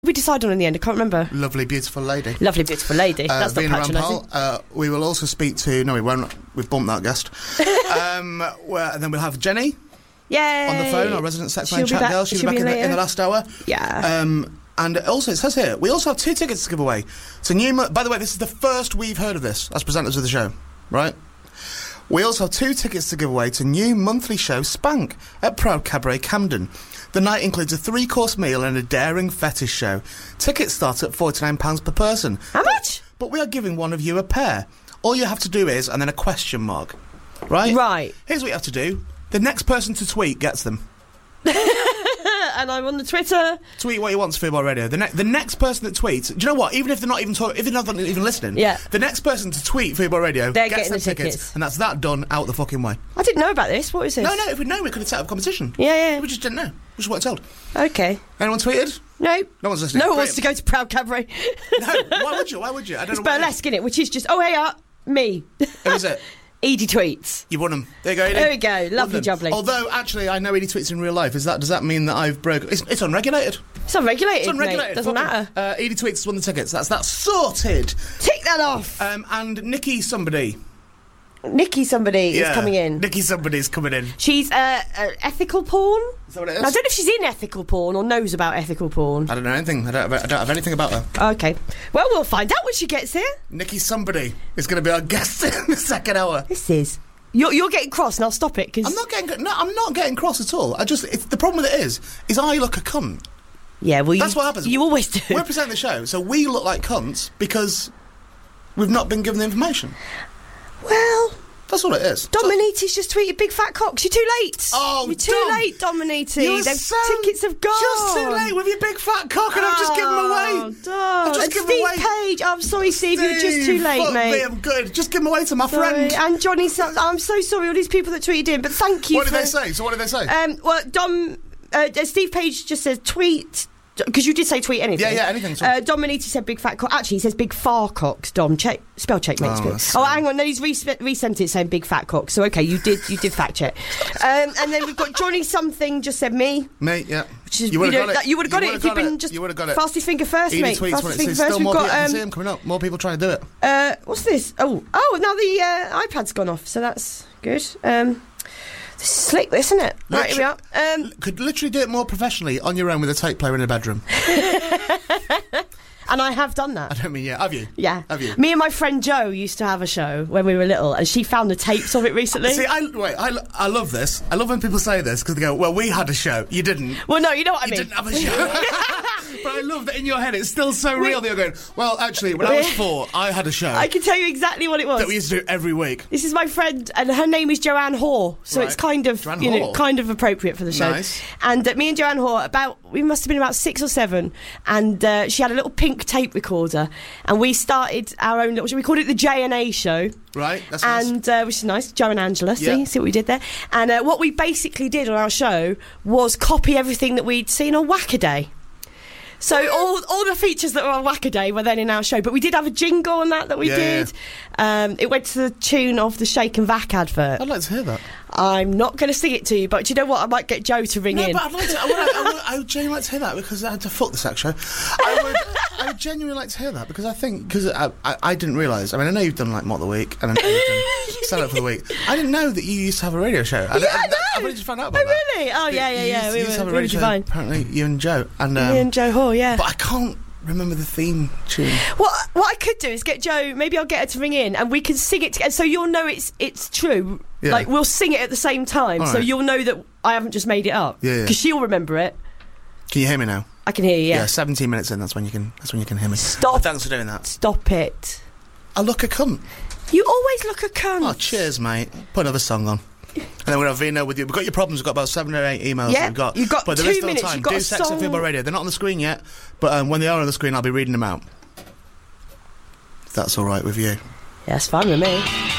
we decide on in the end? I can't remember. Lovely, beautiful lady. Lovely, beautiful lady. That's not Vina patronising. Rampal. We will also speak to... No, we won't. We've bumped that guest. And then we'll have Jenny. Yay! On the phone, our resident sex line She'll be chat back- girl. She'll be back in the last hour. Yeah. And also, it says here, we also have 2 tickets to give away. It's a new... By the way, this is the first we've heard of this as presenters of the show, right? We also have 2 tickets to give away to new monthly show Spank at Proud Cabaret Camden. The night includes a 3-course meal and a daring fetish show. Tickets start at £49 per person. How much? But we are giving one of you a pair. All you have to do is, and then a question mark. Right? Right. Here's what you have to do. The next person to tweet gets them. And I'm on the Twitter. Tweet what you want to Football Radio. The next person that tweets, do you know what? Even if they're not even if they're not even listening, the next person to tweet Football Radio They're gets getting them the tickets. and that's that done out the fucking way. I didn't know about this. What is this? No, if we'd known, we could have set up a competition. Yeah. We just didn't know. We just weren't told. Okay. Anyone tweeted? No. No one's listening. No one wants to go to Proud Cabaret. No. Why would you? I don't It's know. burlesque, innit? Which is just, oh, hey, me. Who is it? Edie tweets. You won them. There you go, Edie. There we go. Lovely jubbly. Although, actually, I know Edie tweets in real life. Does that mean that I've broken... It's unregulated. It's unregulated, It's unregulated. mate. Doesn't matter. Edie tweets has won the tickets. That's sorted. Tick that off. And Nikki somebody is coming in. Nikki somebody's coming in. She's ethical porn. Is that what it is? I don't know if she's in ethical porn or knows about ethical porn. I don't know anything. I don't have anything about her. Okay. Well, we'll find out when she gets here. Nikki somebody is going to be our guest in the second hour. This is... You're getting cross, and I'll stop it, because... I'm not getting cross at all. The problem with it is I look a cunt. Yeah, well, that's what happens. You always do. We're presenting the show, so we look like cunts because we've not been given the information. Well... That's all it is. Dominity's just tweeted big fat cocks. You're too late. Oh, you're too late, Dominity. Tickets have gone. Just too late with your big fat cock, and I've just given them away. I've just given them away. Page. I'm sorry, Steve. You're just too late, mate. Me, I'm good. Just give them away to my friend. And Johnny. I'm so sorry, all these people that tweeted in, but thank you. What did they say? So what did they say? Well, Steve Page just says tweet. Because you did say tweet anything. Yeah, anything. Dominity said big fat cock. Actually, he says big far cocks. Dom, spell check, mate. Hang on. No, he's resent it saying big fat cock. So okay, you did fact check. And then we've got Johnny something just said me. Me, yeah. You would have got it. You would have got it if you'd been just fastest finger first, mate. Fastest finger first. We've got. I can see him coming up. More people trying to do it. What's this? Oh, now the iPad's gone off, so that's good. This is slick, this, isn't it? Right, here we are. Could literally do it more professionally on your own with a tape player in a bedroom. And I have done that. I don't mean, yeah. Have you? Yeah. Have you? Me and my friend Jo used to have a show when we were little, and she found the tapes of it recently. See, I love this. I love when people say this, because they go, well, we had a show. You didn't. Well, no, you know what I mean. You didn't have a show. But I love that in your head it's still so real that you're going, well, actually, when I was 4, I had a show. I can tell you exactly what it was. That we used to do every week. This is my friend, and her name is Joanne Hoare, so it's kind of, kind of appropriate for the show. Nice. And me and Joanne Hoare, we must have been about 6 or 7, and she had a little pink tape recorder, and we started our own little show. We called it the J&A Show. Right, that's nice. And which is nice. Joe and Angela, see what we did there. And what we basically did on our show was copy everything that we'd seen on Wackaday. So all the features that were on Wackaday were then in our show, but we did have a jingle on that we did. Yeah. It went to the tune of the Shake and Vac advert. I'd like to hear that. I'm not going to sing it to you, but do you know what? I might get Joe to ring in. But I'd like to. I would genuinely like to hear that, because I had to fuck the sex show. I would genuinely like to hear that, because I didn't realise. I mean, I know you've done like Mock the Week and I know you've done Stand Up for the Week. I didn't know that you used to have a radio show. I know. I've only just found out about that. Really? Oh yeah. We used to have a radio show. Apparently, you and Joe. And me and Joe Hoare, yeah. But I can't remember the theme tune. What I could do is get Joe. Maybe I'll get her to ring in, and we can sing it together, so you'll know it's true. Yeah. Like we'll sing it at the same time, so you'll know that I haven't just made it up. Yeah. Because she'll remember it. Can you hear me now? I can hear you. Yeah. 17 minutes in. That's when you can hear me. Stop. But thanks for doing that. Stop it. I look a cunt. You always look a cunt. Oh, cheers, mate. Put another song on. And then we'll have Vino with you. We've got your problems. We've got about 7 or 8 emails. Yeah, you've got but 2 there is still minutes. time. You've got do a Sex song. and Football Radio. They're not on the screen yet, but when they are on the screen, I'll be reading them out. If that's all right with you. Yeah, it's fine with me.